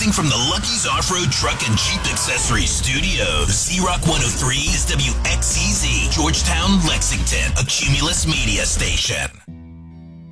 Broadcasting from the Lucky's Off-Road Truck and Jeep Accessories Studios. Z-Rock 103 is WXCZ, Georgetown, Lexington, a Cumulus media station.